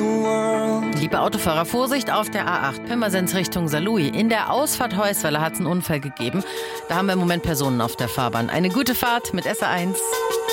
Liebe Autofahrer, Vorsicht auf der A8 Pirmasens Richtung Saarlouis. In der Ausfahrt Heusweiler hat es einen Unfall gegeben. Da haben wir im Moment Personen auf der Fahrbahn. Eine gute Fahrt mit SR1.